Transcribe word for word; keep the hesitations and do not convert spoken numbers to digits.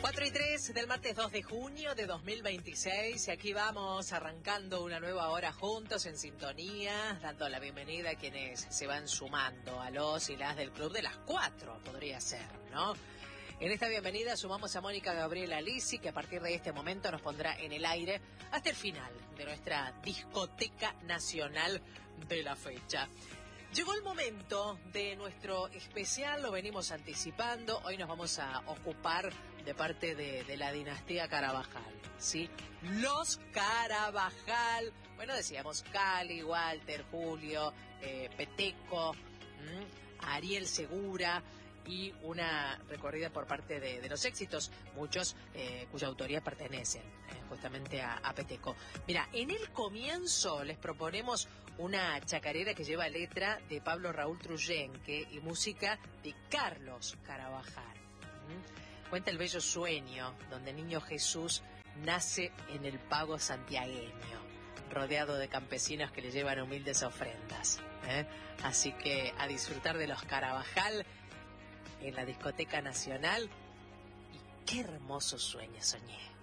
cuatro y tres del martes dos de junio de dos mil veintiséis y aquí vamos arrancando una nueva hora juntos en sintonía, dando la bienvenida a quienes se van sumando, a los y las del club de las cuatro, podría ser, ¿no? En esta bienvenida sumamos a Mónica Gabriela Lisi, que a partir de este momento nos pondrá en el aire hasta el final de nuestra discoteca nacional de la fecha. Llegó el momento de nuestro especial, lo venimos anticipando. Hoy nos vamos a ocupar de parte de, de la dinastía Carabajal, ¿sí? Los Carabajal. Bueno, decíamos Cali, Walter, Julio, eh, Peteco, ¿m? Ariel Segura y una recorrida por parte de, de los éxitos, muchos eh, cuya autoría pertenecen eh, justamente a, a Peteco. Mira, en el comienzo les proponemos una chacarera que lleva letra de Pablo Raúl Truyenque y música de Carlos Carabajal. ¿Mm? Cuenta el bello sueño donde el niño Jesús nace en el pago santiagueño, rodeado de campesinos que le llevan humildes ofrendas. ¿eh? Así que a disfrutar de los Carabajal en la discoteca nacional. Y qué hermoso sueño soñé.